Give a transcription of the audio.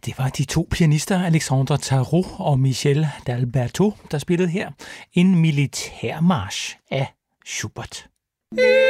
Det var de to pianister, Alexandre Tarot og Michel d'Alberto, der spillede her en militærmarch af Schubert.